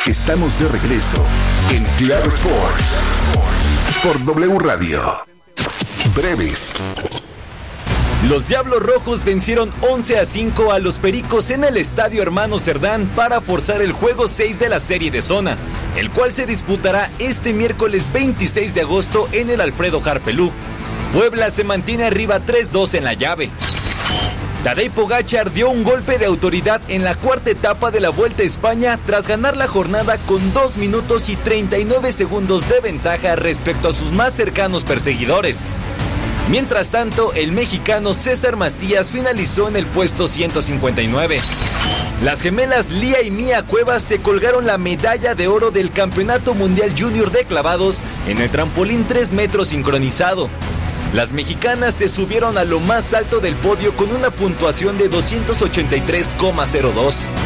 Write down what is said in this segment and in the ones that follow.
Estamos de regreso en Claro Sports por W Radio. Breves. Los Diablos Rojos vencieron 11-5 a los Pericos en el Estadio Hermano Cerdán para forzar el juego 6 de la serie de zona, el cual se disputará este miércoles 26 de agosto en el Alfredo Harpelú. Puebla se mantiene arriba 3-2 en la llave. Tadej Pogačar dio un golpe de autoridad en la cuarta etapa de la Vuelta a España tras ganar la jornada con 2 minutos y 39 segundos de ventaja respecto a sus más cercanos perseguidores. Mientras tanto, el mexicano César Macías finalizó en el puesto 159. Las gemelas Lía y Mía Cuevas se colgaron la medalla de oro del Campeonato Mundial Junior de Clavados en el trampolín 3 metros sincronizado. Las mexicanas se subieron a lo más alto del podio con una puntuación de 283,02.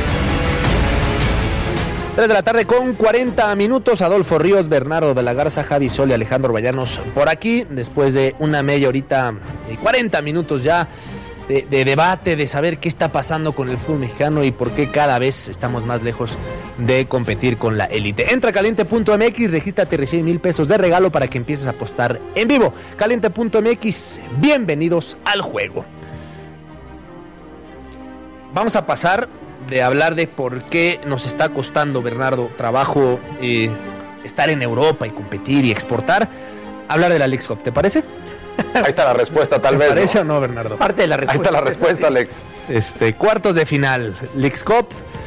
3 de la tarde con 40 minutos. Adolfo Ríos, Bernardo de la Garza, Javi Sol y Alejandro Vallanos por aquí, después de una media horita y 40 minutos ya de debate, de saber qué está pasando con el fútbol mexicano y por qué cada vez estamos más lejos de competir con la élite. Entra a caliente.mx, regístrate y recibe $1,000 de regalo para que empieces a apostar en vivo. Caliente.mx, bienvenidos al juego. Vamos a pasar de hablar de por qué nos está costando, Bernardo, trabajo estar en Europa y competir y exportar, hablar de la Leagues Cup, ¿te parece? Ahí está la respuesta, tal vez. ¿Te parece o no, Bernardo? Parte de la respuesta. Ahí está la respuesta, Alex. Cuartos de final, Leagues Cup,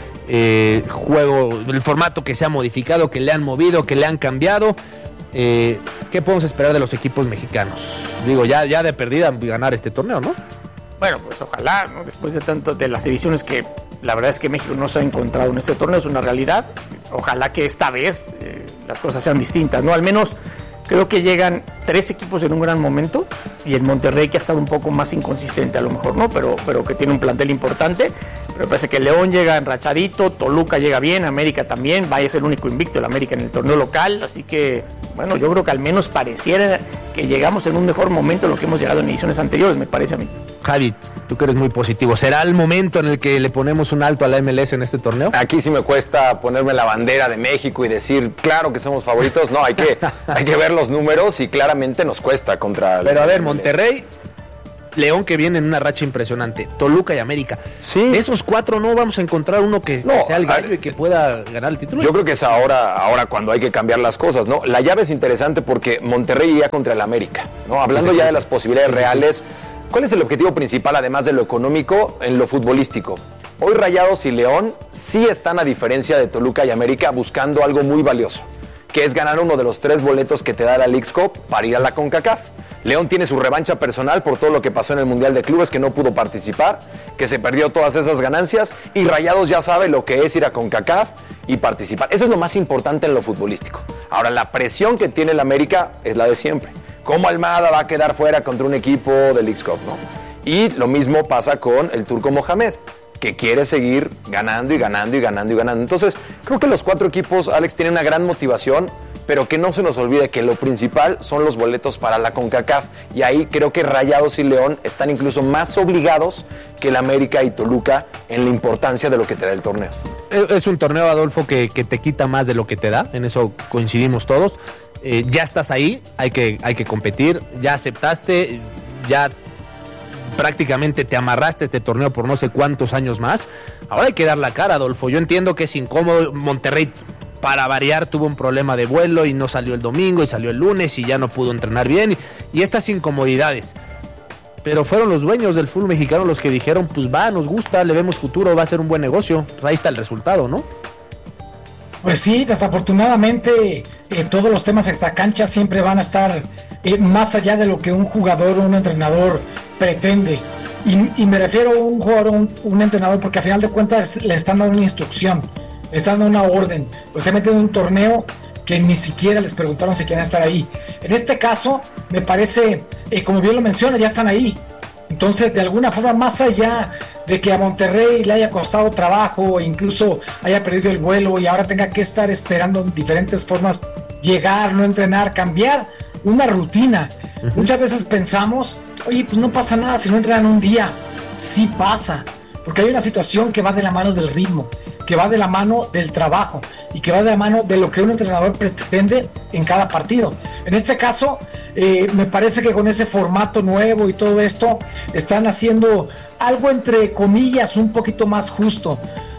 juego, el formato que se ha modificado, que le han movido, que le han cambiado. ¿Qué podemos esperar de los equipos mexicanos? Digo, ya de perdida ganar este torneo, ¿no? Bueno, pues ojalá, ¿no? Después de tanto de las ediciones que la verdad es que México no se ha encontrado en este torneo, es una realidad. Ojalá que esta vez las cosas sean distintas, ¿no? Al menos creo que llegan 3 equipos en un gran momento y el Monterrey, que ha estado un poco más inconsistente a lo mejor, ¿no? Pero que tiene un plantel importante. Pero parece que León llega enrachadito, Toluca llega bien, América también, vaya a ser el único invicto el América en el torneo local, así que, bueno, yo creo que al menos pareciera que llegamos en un mejor momento de lo que hemos llegado en ediciones anteriores, me parece a mí. Javi, tú que eres muy positivo, ¿será el momento en el que le ponemos un alto a la MLS en este torneo? Aquí sí me cuesta ponerme la bandera de México y decir, claro que somos favoritos. No, hay que ver los números y claramente nos cuesta contra... Pero a ver, MLS. Monterrey, León, que viene en una racha impresionante, Toluca y América. Sí. De esos 4 no vamos a encontrar uno que sea el gallo y que pueda ganar el título. Yo creo que es ahora cuando hay que cambiar las cosas, ¿no? La llave es interesante porque Monterrey iría contra el América, ¿no? Hablando ya de las posibilidades reales, ¿cuál es el objetivo principal, además de lo económico, en lo futbolístico? Hoy Rayados y León sí están, a diferencia de Toluca y América, buscando algo muy valioso, que es ganar uno de los 3 boletos que te da la Leagues Cup para ir a la CONCACAF. León tiene su revancha personal por todo lo que pasó en el Mundial de Clubes, que no pudo participar, que se perdió todas esas ganancias, y Rayados ya sabe lo que es ir a CONCACAF y participar. Eso es lo más importante en lo futbolístico. Ahora, la presión que tiene el América es la de siempre. ¿Cómo Almada va a quedar fuera contra un equipo de Leagues Cup, no? Y lo mismo pasa con el Turco Mohamed, que quiere seguir ganando y ganando y ganando y ganando. Entonces, creo que los 4 equipos, Alex, tienen una gran motivación, pero que no se nos olvide que lo principal son los boletos para la CONCACAF, y ahí creo que Rayados y León están incluso más obligados que el América y Toluca en la importancia de lo que te da el torneo. Es un torneo, Adolfo, que te quita más de lo que te da, en eso coincidimos todos. Ya estás ahí, hay que competir, ya aceptaste, ya prácticamente te amarraste a este torneo por no sé cuántos años más. Ahora hay que dar la cara, Adolfo. Yo entiendo que es incómodo. Monterrey, para variar, tuvo un problema de vuelo y no salió el domingo y salió el lunes y ya no pudo entrenar bien, y estas incomodidades. Pero fueron los dueños del fútbol mexicano los que dijeron, pues va, nos gusta, le vemos futuro, va a ser un buen negocio. Ahí está el resultado, ¿no? Pues sí, desafortunadamente todos los temas extracancha siempre van a estar más allá de lo que un jugador o un entrenador pretende. Y me refiero a un jugador o un entrenador porque al final de cuentas le están dando una instrucción, le están dando una orden. Pues se meten en un torneo que ni siquiera les preguntaron si querían estar ahí. En este caso, me parece, como bien lo menciona, ya están ahí. Entonces, de alguna forma, más allá de que a Monterrey le haya costado trabajo, e incluso haya perdido el vuelo y ahora tenga que estar esperando en diferentes formas llegar, no entrenar, cambiar una rutina. Muchas veces pensamos, oye, pues no pasa nada si no entrenan un día. Sí pasa. porque hay una situación que va de la mano del ritmo, que va de la mano del trabajo y que va de la mano de lo que un entrenador pretende en cada partido. En este caso, me parece que con ese formato nuevo y todo esto, están haciendo algo entre comillas un poquito más justo,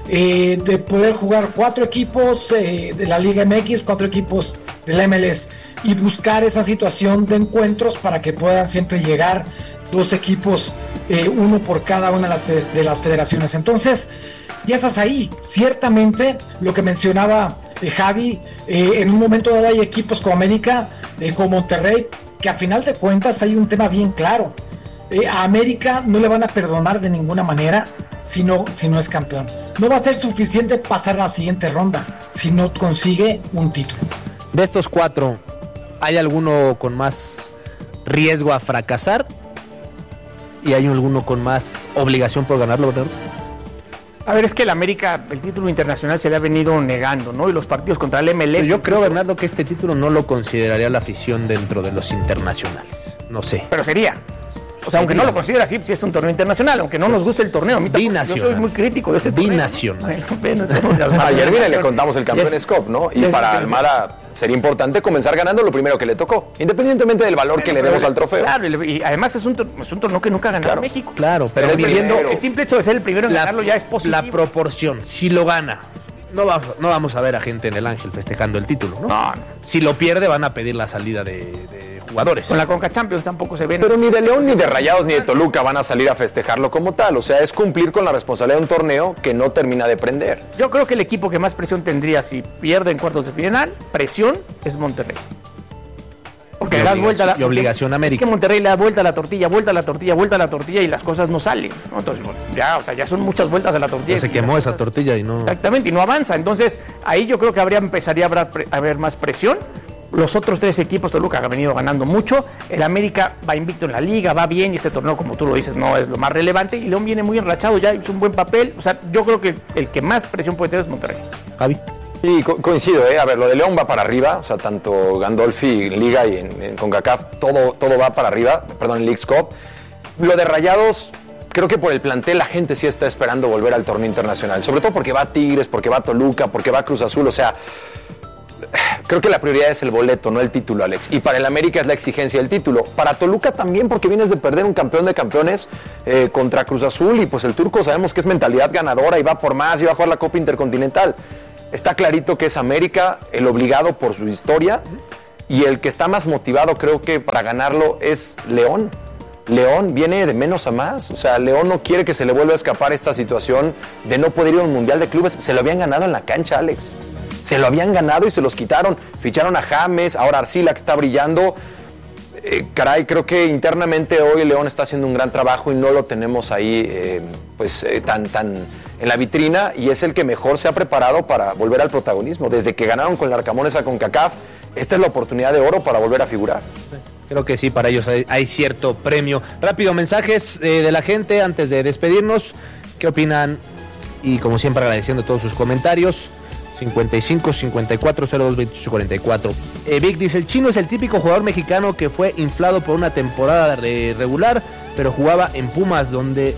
de poder jugar 4 equipos de la Liga MX, 4 equipos de la MLS, y buscar esa situación de encuentros para que puedan siempre llegar 2 equipos, uno por cada una de las federaciones. Entonces, ya estás ahí. Ciertamente, lo que mencionaba Javi, en un momento dado hay equipos como América, como Monterrey, que a final de cuentas hay un tema bien claro. A América no le van a perdonar de ninguna manera si no es campeón. No va a ser suficiente pasar a la siguiente ronda si no consigue un título. De estos 4, ¿hay alguno con más riesgo a fracasar? ¿Y hay alguno con más obligación por ganarlo, Bernardo? A ver, es que el América, el título internacional se le ha venido negando, ¿no? Y los partidos contra el MLS... Pero yo creo, Bernardo, que este título no lo consideraría la afición dentro de los internacionales. No sé. Pero sería. O sea, aunque no lo considera así, si es un torneo internacional, aunque no nos guste el torneo. A mí tampoco, yo soy muy crítico de este torneo. Binacional. Ayer viene le contamos el Campeones Cup, ¿no? Y para Almada sería importante comenzar ganando lo primero que le tocó, independientemente del valor que le demos al trofeo. Claro, y además es un torneo que nunca ha ganado México. Claro, pero el simple hecho de ser el primero en ganarlo ya es positivo. La proporción, si lo gana, no vamos a ver a gente en el Ángel festejando el título, ¿no? No. Si lo pierde, van a pedir la salida de jugadores. Con la Conca Champions tampoco se ven. Pero ni de León, ni de Rayados, ni de Toluca van a salir a festejarlo como tal. O sea, es cumplir con la responsabilidad de un torneo que no termina de prender. Yo creo que el equipo que más presión tendría si pierde en cuartos de final, presión, es Monterrey. Porque le das vuelta a la... Y obligación a América. Es que Monterrey le da vuelta a la tortilla, vuelta a la tortilla, vuelta a la tortilla y las cosas no salen, ¿no? Entonces, ya son muchas vueltas a la tortilla. Ya se quemó esa tortilla y no... Exactamente, y no avanza. Entonces, ahí yo creo que empezaría a haber más presión. Los otros 3 equipos, Toluca ha venido ganando mucho. El América va invicto en la liga, va bien, y este torneo, como tú lo dices, no es lo más relevante. Y León viene muy enrachado, ya hizo un buen papel. O sea, yo creo que el que más presión puede tener es Monterrey. Javi. Sí, coincido, A ver, lo de León va para arriba, o sea, tanto Gandolfi en Liga y en CONCACAF, todo va para arriba, perdón, en Leagues Cup. Lo de Rayados, creo que por el plantel la gente sí está esperando volver al torneo internacional, sobre todo porque va Tigres, porque va Toluca, porque va Cruz Azul, o sea... Creo que la prioridad es el boleto, no el título, Alex. Y para el América es la exigencia del título. Para Toluca también, porque vienes de perder un campeón de campeones contra Cruz Azul. Y pues el turco sabemos que es mentalidad ganadora y va por más y va a jugar la Copa Intercontinental. Está clarito que es América el obligado por su historia. Y el que está más motivado, creo que para ganarlo, es León. León viene de menos a más. O sea, León no quiere que se le vuelva a escapar esta situación de no poder ir a un Mundial de Clubes. Se lo habían ganado en la cancha, Alex. Se lo habían ganado y se los quitaron. Ficharon a James, ahora Arcila, que está brillando. Caray, creo que internamente hoy León está haciendo un gran trabajo y no lo tenemos ahí tan en la vitrina, y es el que mejor se ha preparado para volver al protagonismo. Desde que ganaron con el Arcamón esa CONCACAF, esta es la oportunidad de oro para volver a figurar. Creo que sí, para ellos hay cierto premio. Rápido, mensajes de la gente antes de despedirnos. ¿Qué opinan? Y como siempre, agradeciendo todos sus comentarios. 55 54 02 28 44. Vic dice: el Chino es el típico jugador mexicano que fue inflado por una temporada regular, pero jugaba en Pumas, donde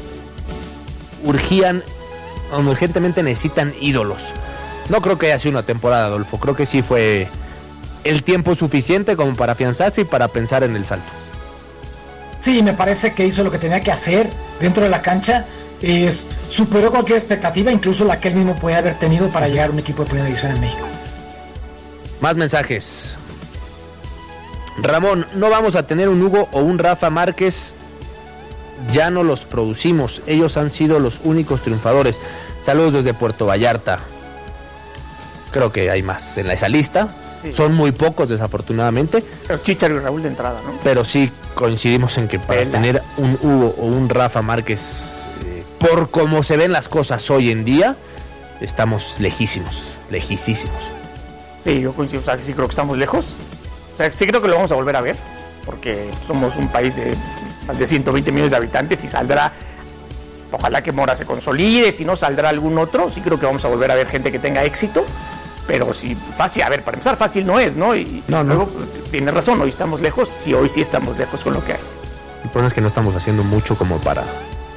urgentemente necesitan ídolos. No creo que haya sido una temporada, Adolfo. Creo que sí fue el tiempo suficiente como para afianzarse y para pensar en el salto. Sí, me parece que hizo lo que tenía que hacer dentro de la cancha. Superó cualquier expectativa, incluso la que él mismo puede haber tenido para llegar a un equipo de primera división en México. Más mensajes. Ramón: no vamos a tener un Hugo o un Rafa Márquez, ya no los producimos, ellos han sido los únicos triunfadores. Saludos desde Puerto Vallarta. Creo que hay más en esa lista. Sí. Son muy pocos, desafortunadamente. Pero Chicharo y Raúl de entrada, ¿no? Pero sí coincidimos en que para tener un Hugo o un Rafa Márquez, por cómo se ven las cosas hoy en día, estamos lejísimos. Sí, yo coincido, o sea, sí creo que estamos lejos. O sea, sí creo que lo vamos a volver a ver, porque somos un país de más de 120 millones de habitantes y saldrá, ojalá que Mora se consolide, si no saldrá algún otro. Sí creo que vamos a volver a ver gente que tenga éxito. Pero sí, fácil, a ver, para empezar fácil no es, ¿no? Y luego tienes razón, hoy estamos lejos, sí, hoy sí estamos lejos con lo que hay. El problema es que no estamos haciendo mucho como para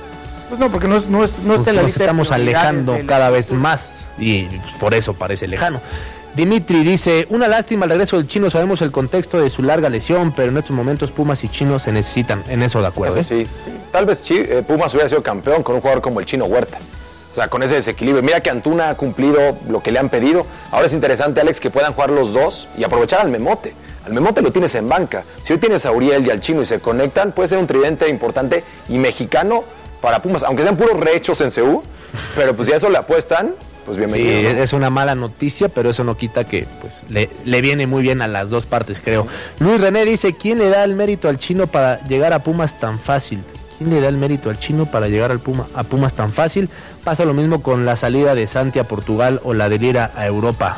Pues no, porque no está en la lista. Nos estamos alejando cada vez más y por eso parece lejano. Dimitri dice, una lástima el regreso del Chino, sabemos el contexto de su larga lesión, pero en estos momentos Pumas y Chinos se necesitan, en eso de acuerdo. Eso sí. Tal vez Pumas hubiera sido campeón con un jugador como el Chino Huerta. O sea, con ese desequilibrio. Mira que Antuna ha cumplido lo que le han pedido. Ahora es interesante, Alex, que puedan jugar los dos y aprovechar al Memote. Al Memote lo tienes en banca. Si hoy tienes a Uriel y al Chino y se conectan, puede ser un tridente importante y mexicano para Pumas, aunque sean puros rehechos en CU, pero pues si a eso le apuestan, pues bienvenido. Sí, ¿no? Es una mala noticia, pero eso no quita que pues le viene muy bien a las dos partes, creo. Luis René dice, ¿quién le da el mérito al Chino para llegar a Pumas tan fácil? ¿Quién le da el mérito al Chino para llegar a Pumas tan fácil? Pasa lo mismo con la salida de Santi a Portugal o la de Lira a Europa.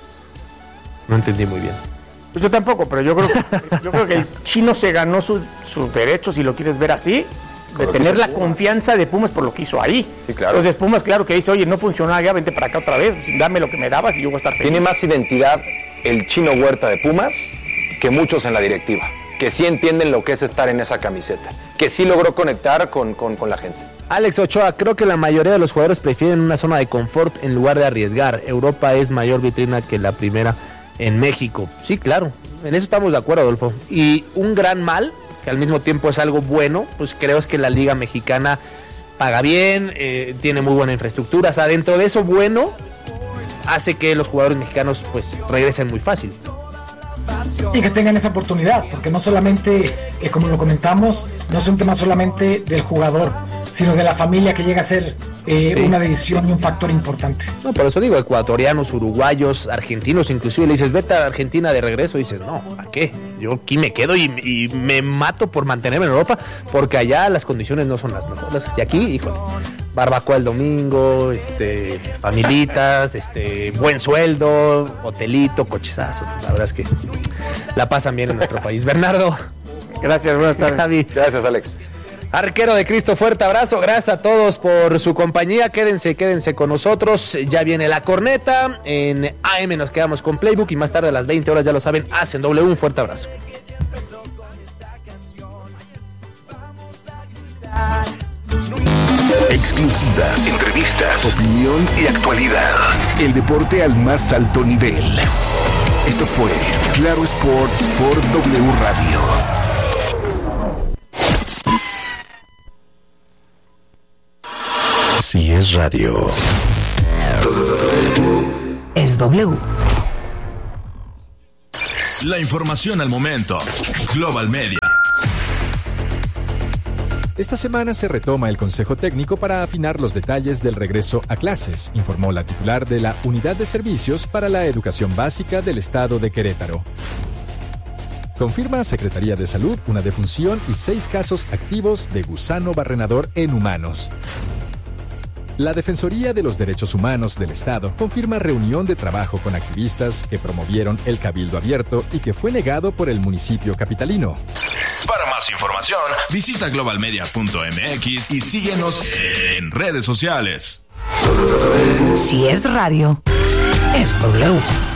No entendí muy bien. Pues yo tampoco, pero yo creo que el Chino se ganó su derecho, si lo quieres ver así, de tener la confianza de Pumas por lo que hizo ahí. Sí, claro. Entonces Pumas, claro que dice, oye, no funcionó ya, vente para acá otra vez, pues, dame lo que me dabas y yo voy a estar feliz. Tiene más identidad el Chino Huerta de Pumas que muchos en la directiva, que sí entienden lo que es estar en esa camiseta, que sí logró conectar con la gente. Alex Ochoa, creo que la mayoría de los jugadores prefieren una zona de confort en lugar de arriesgar. Europa es mayor vitrina que la primera en México. Sí, claro, en eso estamos de acuerdo, Adolfo. Y un gran mal, que al mismo tiempo es algo bueno, pues creo es que la Liga Mexicana paga bien, tiene muy buena infraestructura. O sea, dentro de eso bueno, hace que los jugadores mexicanos pues regresen muy fácil. Y que tengan esa oportunidad, porque no solamente, como lo comentamos, no es un tema solamente del jugador, sino de la familia, que llega a ser una decisión y un factor importante. No, por eso digo, ecuatorianos, uruguayos, argentinos, inclusive le dices, vete a Argentina de regreso, y dices, no, ¿a qué? Yo aquí me quedo y me mato por mantenerme en Europa, porque allá las condiciones no son las mejores. Y aquí, híjole, barbacoa el domingo, familitas, buen sueldo, hotelito, cochezazo. La verdad es que la pasan bien en nuestro país. Bernardo. Gracias, buenas tardes. Javi. Gracias, Alex. Arquero de Cristo, fuerte abrazo, gracias a todos por su compañía, quédense con nosotros, ya viene la corneta, en AM nos quedamos con Playbook y más tarde a las 20 horas, ya lo saben, hacen W, un fuerte abrazo. Exclusivas, entrevistas, opinión y actualidad. El deporte al más alto nivel. Esto fue Claro Sports por W Radio. Si es radio, es W. La información al momento. Global Media. Esta semana se retoma el Consejo Técnico para afinar los detalles del regreso a clases, informó la titular de la Unidad de Servicios para la Educación Básica del Estado de Querétaro. Confirma Secretaría de Salud una defunción y 6 casos activos de gusano barrenador en humanos. La Defensoría de los Derechos Humanos del Estado confirma reunión de trabajo con activistas que promovieron el Cabildo Abierto y que fue negado por el municipio capitalino. Para más información, visita globalmedia.mx y síguenos en redes sociales. Si es radio, es W.